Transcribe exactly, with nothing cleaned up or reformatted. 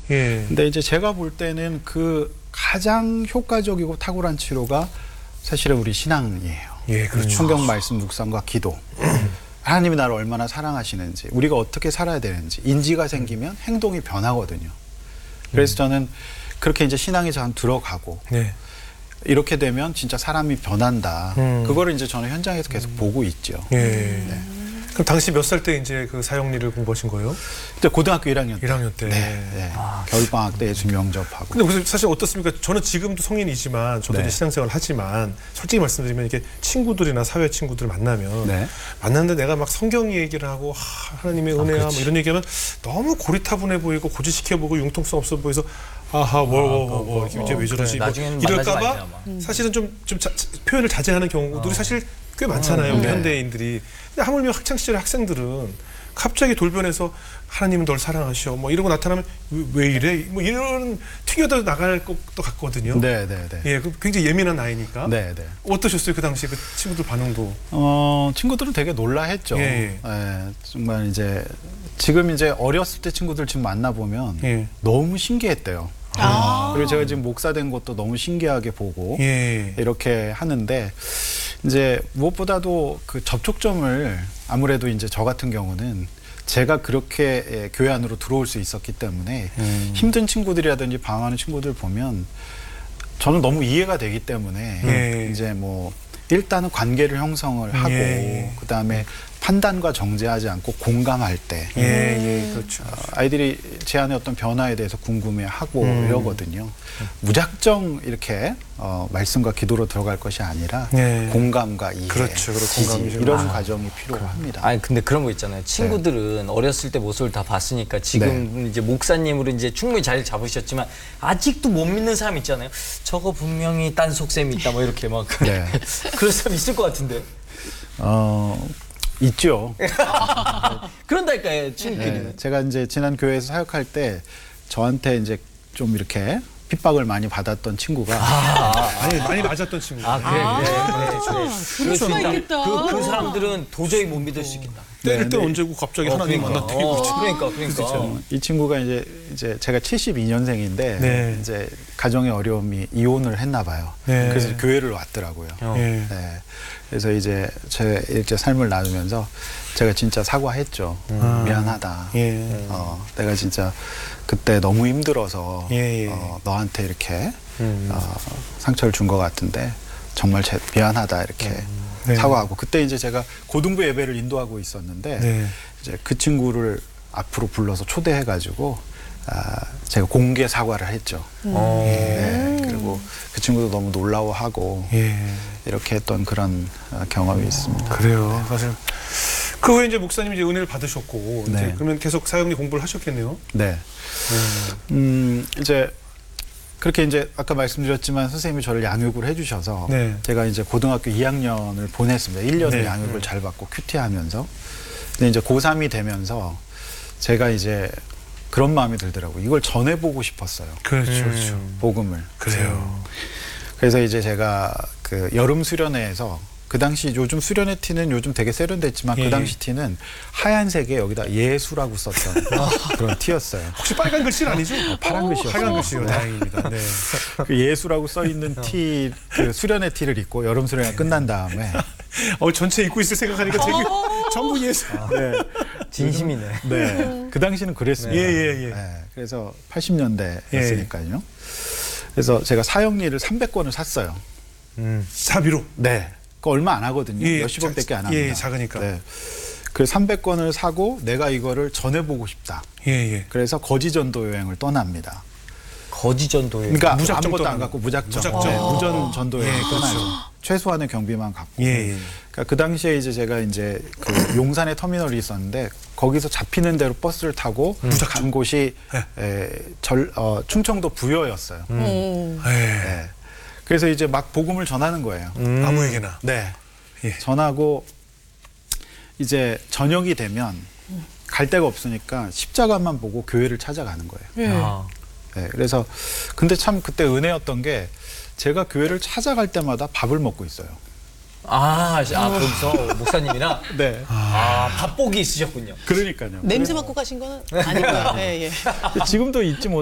예. 근데 이제 제가 볼 때는 그 가장 효과적이고 탁월한 치료가 사실은 우리 신앙이에요. 예, 그렇죠. 성경 말씀 묵상과 기도. 하나님이 나를 얼마나 사랑하시는지, 우리가 어떻게 살아야 되는지 인지가 생기면 행동이 변하거든요. 그래서 저는 그렇게 이제 신앙에 전 들어가고 네. 이렇게 되면 진짜 사람이 변한다. 음. 그거를 이제 저는 현장에서 계속 음. 보고 있죠. 예. 네. 그럼 당시 몇 살 때 이제 그 사형리를 공부하신 거예요? 그때 고등학교 일 학년 때. 일 학년 때. 네. 네. 아, 겨울방학 때 예수 명접하고. 근데 그래서 사실 어떻습니까? 저는 지금도 성인이지만 저도 네. 이제 신앙생활을 하지만 솔직히 말씀드리면 이렇게 친구들이나 사회 친구들 만나면 네. 만났는데 내가 막 성경 얘기를 하고 하, 하나님의 은혜야 뭐 이런 얘기하면 너무 고리타분해 보이고 고지시켜 보고 융통성 없어 보여서 아하 뭐뭐뭐 이렇게 이제 왜 저러지 뭐 이럴까봐 사실은 좀 좀 표현을 자제하는 경우들이 어. 사실 꽤 많잖아요. 어, 우리 네. 현대인들이. 근데 하물며 학창 시절의 학생들은 갑자기 돌변해서 하나님은 널 사랑하셔 뭐 이러고 나타나면 왜, 왜 이래 뭐 이런 튀겨도 나갈 것도 같거든요. 네, 네, 네. 예, 그 굉장히 예민한 나이니까. 네, 네. 어떠셨어요 그 당시 그 친구들 반응도? 어, 친구들은 되게 놀라했죠. 예, 예. 예, 정말 이제 지금 이제 어렸을 때 친구들 지금 만나 보면 예. 너무 신기했대요. 아. 그리고 제가 지금 목사 된 것도 너무 신기하게 보고 예. 이렇게 하는데 이제 무엇보다도 그 접촉점을 아무래도 이제 저 같은 경우는 제가 그렇게 예, 교회 안으로 들어올 수 있었기 때문에 음. 힘든 친구들이라든지 방황하는 친구들 보면 저는 너무 이해가 되기 때문에 예. 이제 뭐 일단은 관계를 형성을 하고 예. 그다음에 판단과 정죄하지 않고 공감할 때 예, 예, 그렇죠. 어, 아이들이 제 안에 어떤 변화에 대해서 궁금해하고 음. 이러거든요. 무작정 이렇게 어, 말씀과 기도로 들어갈 것이 아니라 예. 공감과 이해, 그렇죠. 그리고 지지, 공감이 좀- 이런 아. 과정이 필요합니다. 아니 근데 그런 거 있잖아요. 친구들은 어렸을 때 모습을 다 봤으니까 지금 이제 목사님으로 이제 충분히 자리 잡으셨지만 아직도 못 믿는 사람 있잖아요. 저거 분명히 딴 속셈이 있다 뭐 이렇게 막 네. 그런 사람 있을 것 같은데. 어, 있죠. 그런다니까요, 친구끼리. 네, 제가 이제 지난 교회에서 사역할 때 저한테 이제 좀 이렇게 핍박을 많이 받았던 친구가 많이 많이 맞았던 친구. 아, 그래, 아, 그래, 그래, 그래. 그럴 수가 있다. 있겠다. 그, 그 사람들은 도저히 못 믿을 수 있겠다. 때릴 때 네, 언제고 갑자기 어, 하나님 그러니까. 만났대. 어, 그러니까, 그러니까. 어, 이 친구가 이제 이제 제가 칠십이 년생인데 네. 이제 가정의 어려움이 이혼을 했나 봐요. 네. 그래서 교회를 왔더라고요. 어. 예. 네. 그래서 이제 제 이제 삶을 나누면서 제가 진짜 사과했죠. 음. 미안하다. 예. 어, 내가 진짜 그때 너무 힘들어서 예, 예. 어, 너한테 이렇게 음. 어, 상처를 준 것 같은데 정말 제, 미안하다 이렇게 네. 사과하고 그때 이제 제가 고등부 예배를 인도하고 있었는데 네. 이제 그 친구를 앞으로 불러서 초대해가지고 아, 제가 공개 사과를 했죠. 어. 네, 그리고 그 친구도 너무 놀라워하고 예. 이렇게 했던 그런 어, 경험이 있습니다. 그래요. 사실 그 후에 이제 목사님이 이제 은혜를 받으셨고 네. 이제 그러면 계속 사형리 공부를 하셨겠네요. 네. 음, 이제 그렇게 이제 아까 말씀드렸지만 선생님이 저를 양육을 해주셔서 네. 제가 이제 고등학교 이 학년을 보냈습니다. 일 년을 네. 양육을 네. 잘 받고 큐티하면서. 근데 이제 고삼이 되면서 제가 이제 그런 마음이 들더라고요. 이걸 전해보고 싶었어요. 그렇죠. 음. 그렇죠. 복음을. 그래요. 그래서 이제 제가 그 여름 수련회에서 그 당시 요즘 수련회 티는 요즘 되게 세련됐지만 예, 그 당시 예. 티는 하얀색에 여기다 예수라고 썼던 그런 티였어요. 혹시 빨간 글씨는 아니죠? 파란 글씨였어요. 빨간 글씨요. 다행입니다. 네. 그 예수라고 써 있는 티, 그 수련회 티를 입고 여름 수련회 끝난 다음에 어 전체 입고 있을 생각하니까 되게 전부 예수. 네, 진심이네. 네, 그 당시는 그랬습니다. 예, 예, 예. 네, 그래서 팔십 년대였으니까요. 그래서 제가 사형리를 삼백 권을 샀어요. 음. 사비로. 네, 그 얼마 안 하거든요. 예, 몇십억밖에 안 자- 합니다. 예, 작으니까. 네. 그 삼백 권을 사고 내가 이거를 전해보고 싶다. 예, 예. 그래서 거지전도 여행을 떠납니다. 거지 전도에. 그러니까 무작정 아무것도 안 떠나는 갖고 무작정, 무작정. 네, 아. 무전 전도 여행 예, 을 떠나요. 최소한의 경비만 갖고. 예, 예. 그러니까 그 당시에 이제 제가 이제 그 용산에 터미널이 있었는데 거기서 잡히는 대로 버스를 타고 간 곳이 에, 절, 어, 충청도 부여였어요. 음. 예. 네. 그래서 이제 막 복음을 전하는 거예요. 음. 아무에게나. 네. 예. 전하고 이제 저녁이 되면 갈 데가 없으니까 십자가만 보고 교회를 찾아가는 거예요. 예. 아. 네, 그래서 근데 참 그때 은혜였던 게 제가 교회를 찾아갈 때마다 밥을 먹고 있어요. 아, 아, 거기서 목사님이랑 네. 아, 밥복이 있으셨군요. 그러니까요. 냄새 맡고 가신 거는 아니고요. 예, 예. 지금도 잊지 못